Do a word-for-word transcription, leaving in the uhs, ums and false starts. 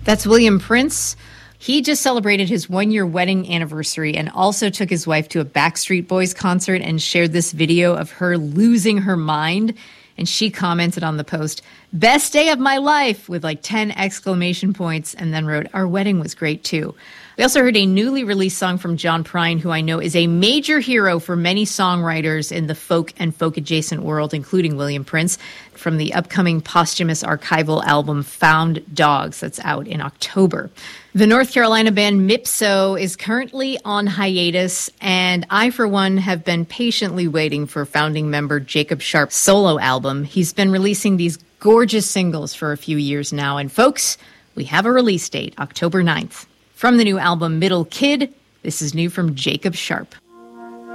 That's William Prince. He just celebrated his one-year wedding anniversary and also took his wife to a Backstreet Boys concert and shared this video of her losing her mind. And she commented on the post, "Best day of my life," with like ten exclamation points, and then wrote, "Our wedding was great too." We also heard a newly released song from John Prine, who I know is a major hero for many songwriters in the folk and folk-adjacent world, including William Prince, from the upcoming posthumous archival album Found Dogs that's out in October. The North Carolina band Mipso is currently on hiatus, and I, for one, have been patiently waiting for founding member Jacob Sharp's solo album. He's been releasing these gorgeous singles for a few years now, and folks, we have a release date, October ninth. From the new album Middle Kid, this is new from Jacob Sharp.